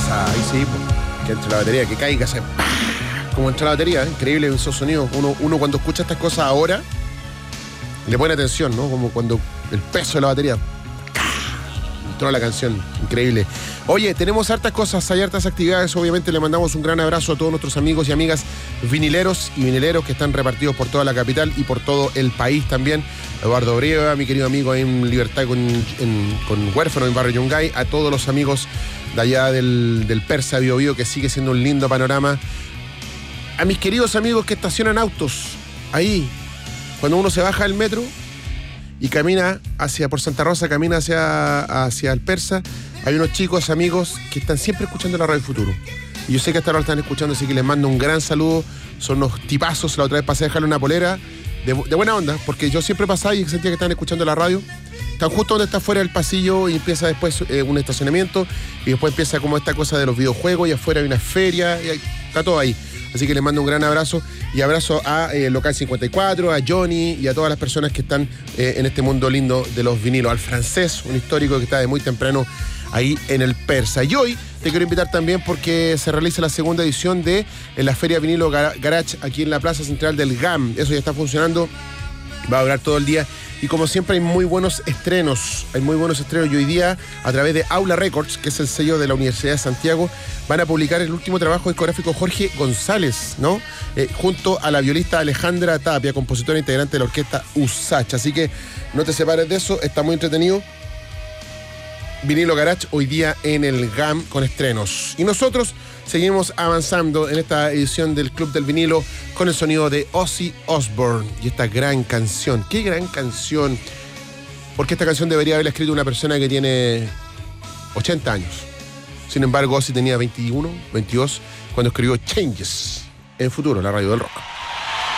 pasa? Ahí sí, que entre la batería, que caiga, se... como entra la batería, increíble esos sonidos. Uno cuando escucha estas cosas ahora, le pone atención, ¿no? Como cuando el peso de la batería... entró la canción, increíble. Oye, tenemos hartas cosas, hay hartas actividades. Obviamente le mandamos un gran abrazo a todos nuestros amigos y amigas vinileros y vinileros que están repartidos por toda la capital y por todo el país también. Eduardo Brieva, mi querido amigo ahí en Libertad con Huérfano, en Barrio Yungay. A todos los amigos de allá del Persa Bio Bio, que sigue siendo un lindo panorama. A mis queridos amigos que estacionan autos ahí, cuando uno se baja del metro y camina por Santa Rosa, camina hacia el Persa, hay unos chicos, amigos, que están siempre escuchando la Radio Futuro. Y yo sé que hasta ahora están escuchando, así que les mando un gran saludo. Son unos tipazos. La otra vez pasé a dejarle una polera de buena onda, porque yo siempre pasaba y sentía que estaban escuchando la radio. Están justo donde está fuera del pasillo y empieza después un estacionamiento y después empieza como esta cosa de los videojuegos y afuera hay una feria y está todo ahí. Así que les mando un gran abrazo y abrazo a Local 54, a Johnny y a todas las personas que están en este mundo lindo de los vinilos. Al Francés, un histórico que está de muy temprano ahí en el Persa. Y hoy te quiero invitar también porque se realiza la segunda edición de la Feria Vinilo Garage aquí en la Plaza Central del GAM. Eso ya está funcionando, va a durar todo el día. Y como siempre hay muy buenos estrenos. Y hoy día, a través de Aula Records, que es el sello de la Universidad de Santiago, van a publicar el último trabajo discográfico Jorge González, ¿no? Junto a la violista Alejandra Tapia, compositora integrante de la orquesta Usach. Así que no te separes de eso, está muy entretenido. Vinilo Garage hoy día en el GAM con estrenos. Y nosotros seguimos avanzando en esta edición del Club del Vinilo con el sonido de Ozzy Osbourne y esta gran canción. ¡Qué gran canción! Porque esta canción debería haberla escrito una persona que tiene 80 años. Sin embargo, Ozzy tenía 21, 22 cuando escribió Changes en Futuro, la radio del rock.